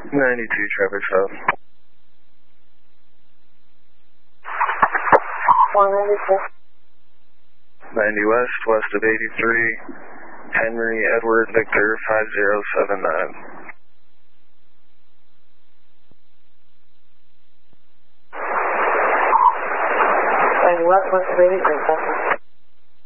92 traffic south. 192. 90 west, west of 83, Henry Edward Victor 5079. And west of 83,